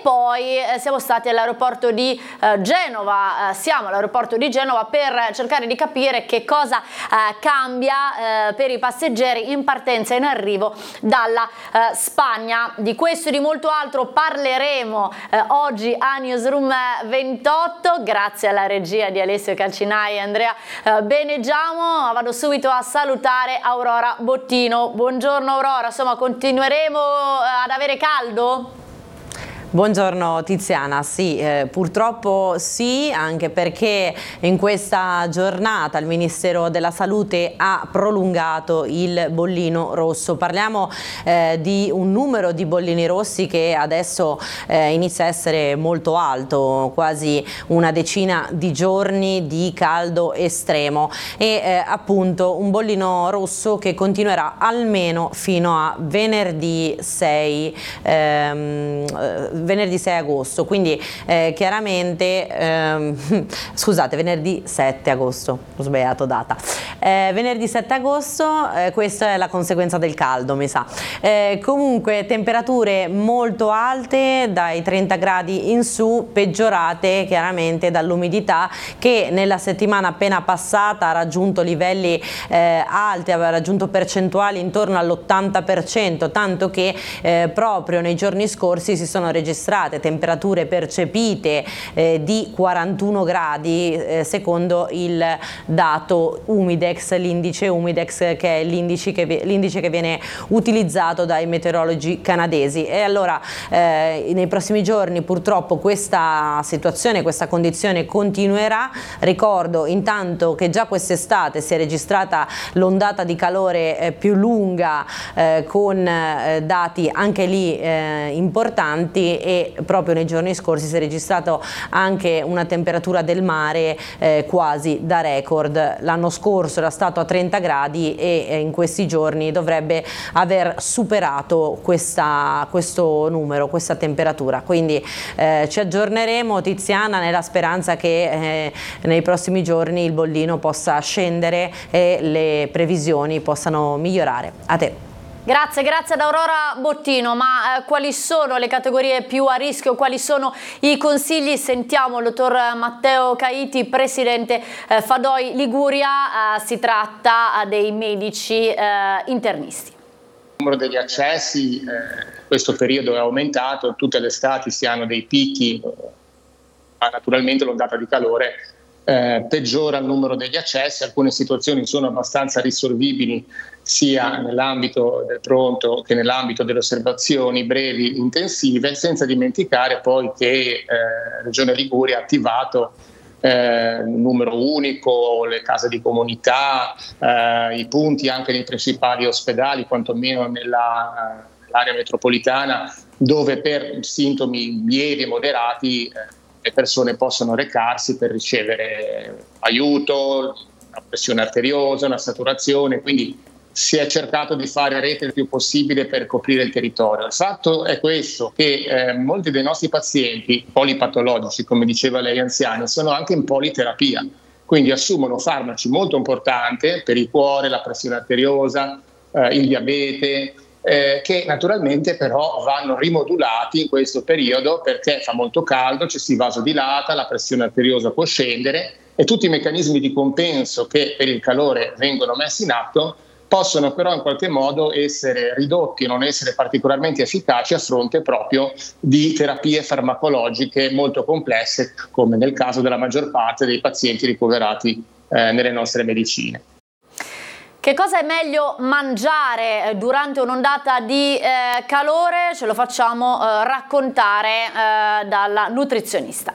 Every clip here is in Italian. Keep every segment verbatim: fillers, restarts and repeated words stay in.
poi eh, siamo stati all'aeroporto di eh, Genova, eh, siamo all'aeroporto di Genova per cercare di capire che cosa eh, cambia eh, per i passeggeri in partenza e in arrivo dalla eh, Spagna. Di questo e di molto altro parleremo eh, oggi a Newsroom ventotto, grazie alla regia di Alessio Calcinai e Andrea eh, Benegiamo. Vado subito a salutare Aurora Bottino. Buongiorno Aurora, insomma continueremo eh, ad avere caldo? Buongiorno Tiziana, sì, eh, purtroppo sì, anche perché in questa giornata il Ministero della Salute ha prolungato il bollino rosso. Parliamo eh, di un numero di bollini rossi che adesso eh, inizia a essere molto alto, quasi una decina di giorni di caldo estremo e eh, appunto un bollino rosso che continuerà almeno fino a venerdì sei ehm, venerdì sei agosto, quindi eh, chiaramente ehm, scusate, venerdì sette agosto, ho sbagliato data, eh, venerdì sette agosto, eh, questa è la conseguenza del caldo, mi sa. Eh, comunque temperature molto alte, dai trenta gradi in su, peggiorate chiaramente dall'umidità che nella settimana appena passata ha raggiunto livelli eh, alti, aveva raggiunto percentuali intorno all'ottanta per cento, tanto che eh, proprio nei giorni scorsi si sono registrate temperature percepite eh, di quarantuno gradi eh, secondo il dato Umidex, l'indice Umidex, che è l'indice che, l'indice che viene utilizzato dai meteorologi canadesi. E allora eh, nei prossimi giorni purtroppo questa situazione, questa condizione continuerà. Ricordo intanto che già quest'estate si è registrata l'ondata di calore eh, più lunga eh, con eh, dati anche lì eh, importanti, e proprio nei giorni scorsi si è registrato anche una temperatura del mare eh, quasi da record. L'anno scorso era stato a trenta gradi e eh, in questi giorni dovrebbe aver superato questa, questo numero, questa temperatura. Quindi eh, ci aggiorneremo, Tiziana, nella speranza che eh, nei prossimi giorni il bollino possa scendere e le previsioni possano migliorare. A te. Grazie, grazie ad Aurora Bottino. Ma eh, quali sono le categorie più a rischio? Quali sono i consigli? Sentiamo il dottor Matteo Caiti, presidente eh, Fadoi Liguria. Eh, si tratta eh, dei medici eh, internisti. Il numero degli accessi in eh, questo periodo è aumentato, tutte le estati si hanno dei picchi, ma naturalmente l'ondata di calore Eh, peggiora il numero degli accessi. Alcune situazioni sono abbastanza risolvibili sia nell'ambito del pronto che nell'ambito delle osservazioni brevi intensive, senza dimenticare poi che eh, Regione Liguria ha attivato eh, un numero unico, le case di comunità, eh, i punti anche nei principali ospedali, quantomeno nella, nell'area metropolitana, dove per sintomi lievi e moderati eh, le persone possono recarsi per ricevere aiuto, una pressione arteriosa, una saturazione, quindi si è cercato di fare rete il più possibile per coprire il territorio. Il fatto è questo, che eh, molti dei nostri pazienti polipatologici, come diceva lei, anziani, sono anche in politerapia, quindi assumono farmaci molto importanti per il cuore, la pressione arteriosa, eh, il diabete, Eh, che naturalmente però vanno rimodulati in questo periodo perché fa molto caldo, ci si vasodilata, la pressione arteriosa può scendere e tutti i meccanismi di compenso che per il calore vengono messi in atto possono però in qualche modo essere ridotti, non essere particolarmente efficaci a fronte proprio di terapie farmacologiche molto complesse, come nel caso della maggior parte dei pazienti ricoverati eh, nelle nostre medicine. Che cosa è meglio mangiare durante un'ondata di eh, calore? Ce lo facciamo eh, raccontare eh, dalla nutrizionista.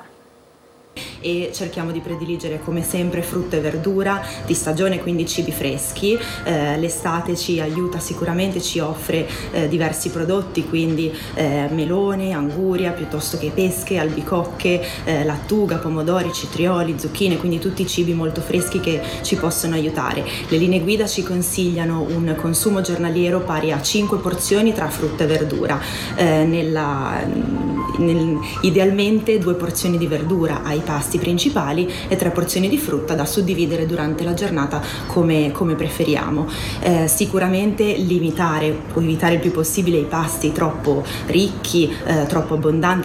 E cerchiamo di prediligere come sempre frutta e verdura di stagione, quindi cibi freschi. Eh, l'estate ci aiuta sicuramente, ci offre eh, diversi prodotti, quindi eh, melone, anguria, piuttosto che pesche, albicocche, eh, lattuga, pomodori, citrioli, zucchine, quindi tutti i cibi molto freschi che ci possono aiutare. Le linee guida ci consigliano un consumo giornaliero pari a cinque porzioni tra frutta e verdura, eh, nella, nel, idealmente due porzioni di verdura ai pasti principali e tre porzioni di frutta da suddividere durante la giornata come, come preferiamo. Eh, sicuramente limitare o evitare il più possibile i pasti troppo ricchi, eh, troppo abbondanti